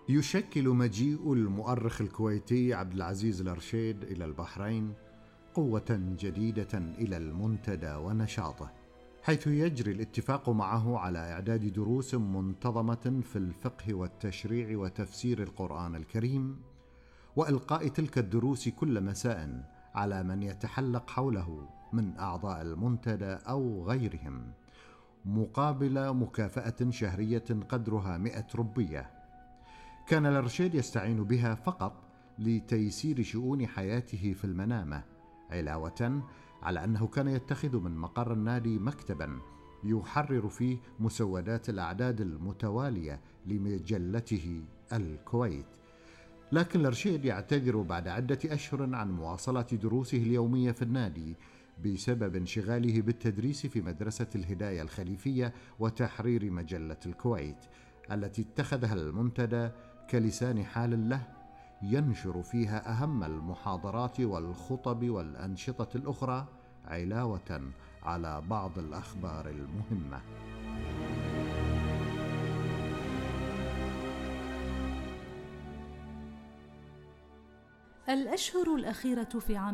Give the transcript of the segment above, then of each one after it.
يشكل مجيء المؤرخ الكويتي عبد العزيز الأرشيد إلى البحرين قوة جديدة إلى المنتدى ونشاطه، حيث يجري الاتفاق معه على إعداد دروس منتظمة في الفقه والتشريع وتفسير القرآن الكريم، وإلقاء تلك الدروس كل مساء على من يتحلق حوله من أعضاء المنتدى أو غيرهم، مقابل مكافأة شهرية قدرها 100 ربية. كان الأرشيد يستعين بها فقط لتيسير شؤون حياته في المنامة، علاوة على أنه كان يتخذ من مقر النادي مكتبا يحرر فيه مسودات الأعداد المتوالية لمجلته الكويت. لكن الأرشيد يعتذر بعد عدة أشهر عن مواصلة دروسه اليومية في النادي بسبب انشغاله بالتدريس في مدرسة الهداية الخليفية وتحرير مجلة الكويت، التي اتخذها المنتدى كلسان حال له ينشر فيها أهم المحاضرات والخطب والأنشطة الأخرى، علاوة على بعض الأخبار المهمة. الأشهر الأخيرة في عام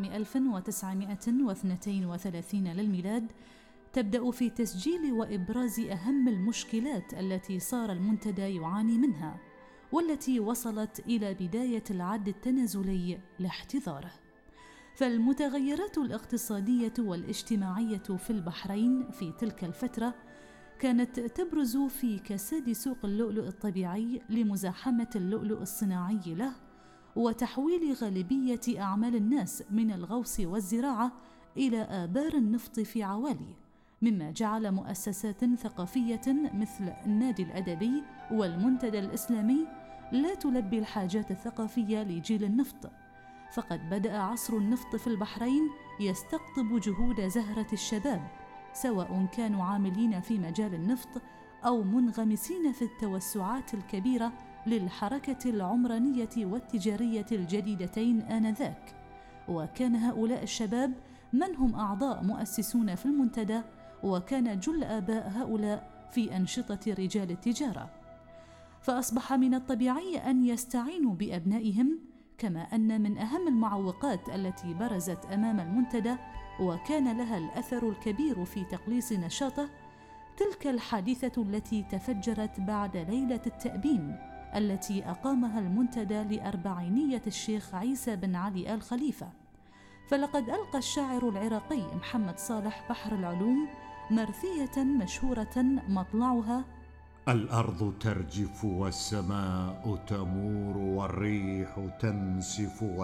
1932 للميلاد تبدأ في تسجيل وإبراز أهم المشكلات التي صار المنتدى يعاني منها، والتي وصلت إلى بداية العد التنازلي لاحتضاره. فالمتغيرات الاقتصادية والاجتماعية في البحرين في تلك الفترة كانت تبرز في كساد سوق اللؤلؤ الطبيعي لمزاحمة اللؤلؤ الصناعي له، وتحويل غالبية أعمال الناس من الغوص والزراعة إلى آبار النفط في عوالي، مما جعل مؤسسات ثقافية مثل النادي الأدبي والمنتدى الإسلامي لا تلبي الحاجات الثقافية لجيل النفط. فقد بدأ عصر النفط في البحرين يستقطب جهود زهرة الشباب، سواء كانوا عاملين في مجال النفط أو منغمسين في التوسعات الكبيرة للحركة العمرانية والتجارية الجديدتين آنذاك. وكان هؤلاء الشباب من هم أعضاء مؤسسون في المنتدى، وكان جل آباء هؤلاء في أنشطة رجال التجارة، فأصبح من الطبيعي أن يستعينوا بأبنائهم. كما أن من أهم المعوقات التي برزت أمام المنتدى وكان لها الأثر الكبير في تقليص نشاطه تلك الحادثة التي تفجرت بعد ليلة التأبين التي أقامها المنتدى لأربعينية الشيخ عيسى بن علي آل خليفة. فلقد ألقى الشاعر العراقي محمد صالح بحر العلوم مرثية مشهورة مطلعها: الأرض ترجف والسماء تمور والريح تنسف